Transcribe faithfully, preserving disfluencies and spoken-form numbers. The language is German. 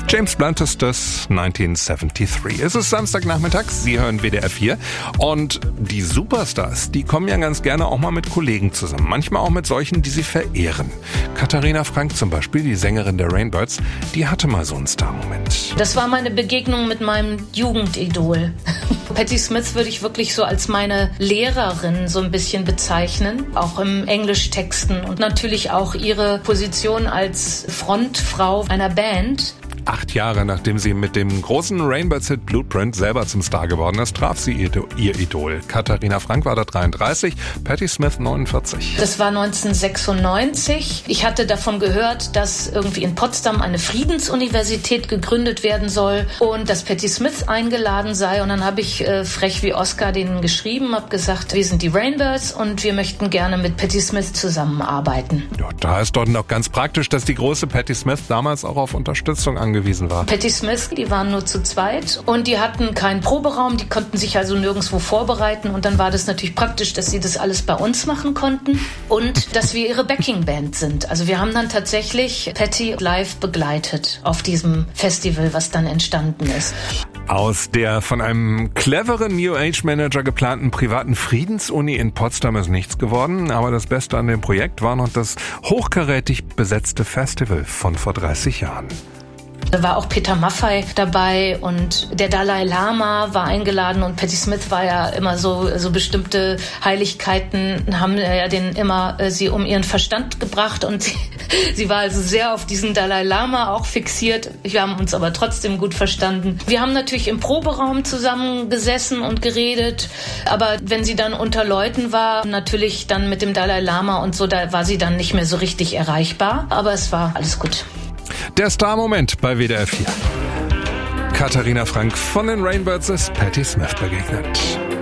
James Blunt ist das neunzehnhundertdreiundsiebzig. Es ist Samstagnachmittag, Sie hören W D R vier. Und die Superstars, die kommen ja ganz gerne auch mal mit Kollegen zusammen. Manchmal auch mit solchen, die sie verehren. Katharina Frank zum Beispiel, die Sängerin der Rainbirds, die hatte mal so einen Star-Moment. Das war meine Begegnung mit meinem Jugendidol. Patti Smith würde ich wirklich so als meine Lehrerin so ein bisschen bezeichnen, auch im Englischtexten und natürlich auch ihre Position als Frontfrau einer Band. Acht Jahre nachdem sie mit dem großen Rainbirds-Hit Blueprint selber zum Star geworden ist, traf sie ihr, ihr Idol. Katharina Frank war da dreiunddreißig, Patti Smith neunundvierzig. Das war neunzehnhundertsechsundneunzig. Ich hatte davon gehört, dass irgendwie in Potsdam eine Friedensuniversität gegründet werden soll und dass Patti Smith eingeladen sei. Und dann habe ich äh, frech wie Oscar denen geschrieben, habe gesagt, wir sind die Rainbirds und wir möchten gerne mit Patti Smith zusammenarbeiten. Ja, da ist doch noch ganz praktisch, dass die große Patti Smith damals auch auf Unterstützung angewiesen war. Patti Smith, die waren nur zu zweit und die hatten keinen Proberaum, die konnten sich also nirgendwo vorbereiten und dann war das natürlich praktisch, dass sie das alles bei uns machen konnten und dass wir ihre Backing-Band sind. Also wir haben dann tatsächlich Patti live begleitet auf diesem Festival, was dann entstanden ist. Aus der von einem cleveren New Age Manager geplanten privaten Friedensuni in Potsdam ist nichts geworden, aber das Beste an dem Projekt war noch das hochkarätig besetzte Festival von vor dreißig Jahren. Da war auch Peter Maffay dabei und der Dalai Lama war eingeladen und Patti Smith war ja immer so, so bestimmte Heiligkeiten haben ja den immer äh, sie um ihren Verstand gebracht und sie, sie war also sehr auf diesen Dalai Lama auch fixiert. Wir haben uns aber trotzdem gut verstanden. Wir haben natürlich im Proberaum zusammen gesessen und geredet, aber wenn sie dann unter Leuten war, natürlich dann mit dem Dalai Lama und so, da war sie dann nicht mehr so richtig erreichbar, aber es war alles gut. Der Star-Moment bei W D R vier. Katharina Frank von den Rainbirds ist Patti Smith begegnet.